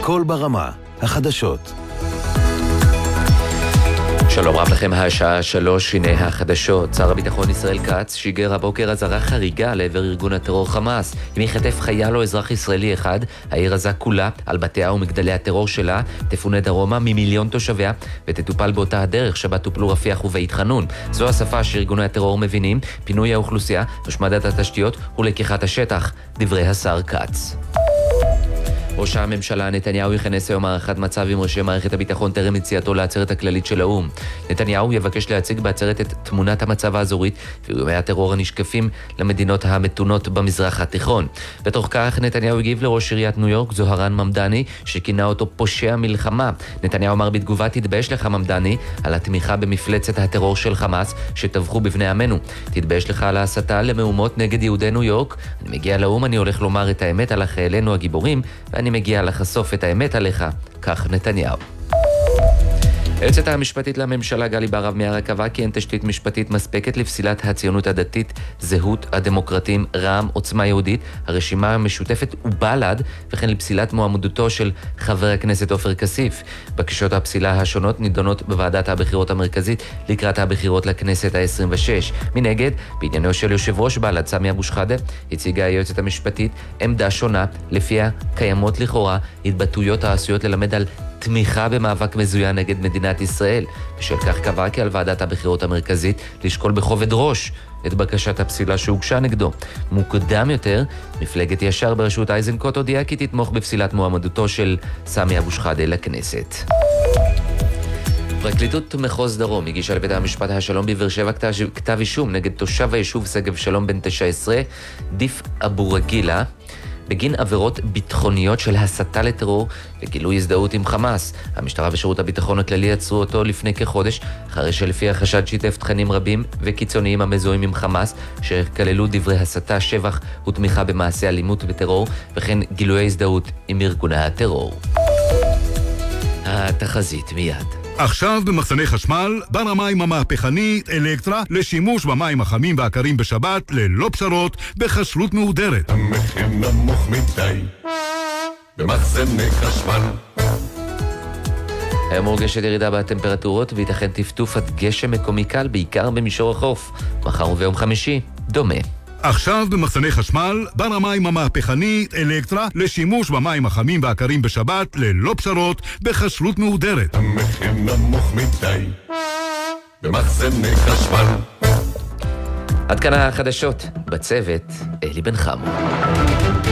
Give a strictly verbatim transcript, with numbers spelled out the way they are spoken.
קול ברמה, החדשות. שלום רב לכם, השעה שלוש, הנה החדשות. שר הביטחון ישראל כץ שיגר הבוקר אזהרה חריגה לעבר ארגון הטרור חמאס. אם יחטף חייל או אזרח ישראלי אחד, העיר עזה כולה, על בתיה ומגדלי הטרור שלה, תפונה דרומה ממיליון תושביה, ותטופל באותה הדרך שבה טופלו רפיח ובית חנון. זו השפה שארגוני הטרור מבינים, פינוי האוכלוסייה, השמדת התשתיות ולקיחת השטח. דברי השר כץ. ראש הממשלה נתניהו יכנס היום הערכת מצב עם ראשי מערכת הביטחון טרם יציאתו לעצרת הכללית של האו"ם. נתניהו יבקש להציג בעצרת את תמונת המצב האזורית ואיומי הטרור הנשקפים למדינות המתונות במזרח התיכון. בתוך כך נתניהו הגיב לראש עיריית ניו יורק זוהרן ממדני שכינה אותו פושע מלחמה. נתניהו אמר בתגובה: תתבייש לך ממדני על התמיכה במפלצת הטרור של חמאס שטבחו בבני עמנו. תתבייש לך על ההסתה למהומות נגד יהודי ניו יורק. אני מגיע לאו"ם, אני הולך לומר את האמת על חיילינו הגיבורים ואני מגיע לחשוף את האמת עליך, כך נתניהו. היועצת המשפטית לממשלה גלי בהרב מיארה קבעה כי אין תשתית משפטית מספקת לפסילת הציונות הדתית, זהות הדמוקרטים, רע"מ, עוצמה יהודית, הרשימה המשותפת ובל"ד, וכן לפסילת מועמדותו של חבר הכנסת עופר כסיף. בקשות הפסילה השונות נידונות בוועדת הבחירות המרכזית לקראת הבחירות לכנסת ה-עשרים ושש. מנגד, בעניינו של יושב ראש בל"ד סמי אבו שחאדה, הציגה היועצת המשפטית עמדה שונה, לפיה קיימות לכאורה התבטאויות העשויות ללמד על תמיכה במאבק מזוין נגד מדינת ישראל. בשל כך קבע כי על ועדת הבחירות המרכזית לשקול בכובד ראש את בקשת הפסילה שהוגשה נגדו. מוקדם יותר, מפלגת ישר בראשות איזנקוט הודיעה כי תתמוך בפסילת מועמדותו של סמי אבו שחאדה לכנסת. פרקליטות מחוז דרום הגישה לבית המשפט השלום בבאר שבע כתב אישום נגד תושב היישוב שגב שלום בן תשע עשרה, דיף אבו רגילה, בגין עבירות ביטחוניות של הסתה לטרור וגילוי הזדהות עם חמאס. המשטרה ושירות הביטחון הכללי עצרו אותו לפני כחודש, אחרי שלפי החשד שיתף תכנים רבים וקיצוניים המזוהים עם חמאס, שכללו דברי הסתה, שבח ותמיכה במעשי אלימות וטרור, וכן גילוי הזדהות עם ארגוני הטרור. התחזית מיד. עכשיו במחסני חשמל, בר המים המהפכנית אלקטרה לשימוש במים החמים והקרים בשבת ללא פשרות בחשלות מהודרת. המחיר נמוך מדי במחסני חשמל. היום מורגשת ירידה בטמפרטורות וייתכן טפטוף עד גשם מקומי קל בעיקר במישור החוף. מחר וביום חמישי דומה. עכשיו במחסני חשמל, בר המים המהפכנית אלקטרה לשימוש במים החמים והקרים בשבת ללא פשרות בחשלות מהודרת. המחיר נמוך מדי במחסני חשמל. עד כאן החדשות. בצוות אלי בן חמו.